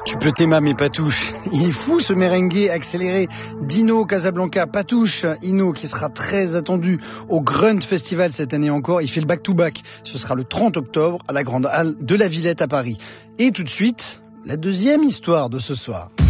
Tu peux t'aimer mes Patouche. Il est fou ce merengue accéléré d'Inno Casablanca. Patouche, Inno qui sera très attendu au Grunt Festival cette année encore. Il fait le back-to-back. Ce sera le 30 octobre à la Grande Halle de la Villette à Paris. Et tout de suite, la deuxième histoire de ce soir.